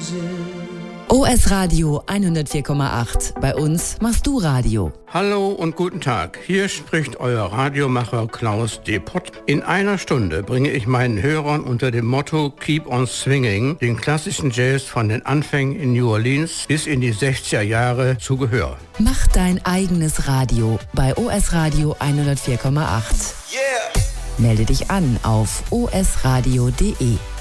OS Radio 104,8. Bei uns machst du Radio. Hallo und guten Tag. Hier spricht euer Radiomacher Klaus Depott. In einer Stunde bringe ich meinen Hörern unter dem Motto Keep on Swinging den klassischen Jazz von den Anfängen in New Orleans bis in die 60er Jahre zu Gehör. Mach dein eigenes Radio bei OS Radio 104,8. Yeah. Melde dich an auf osradio.de.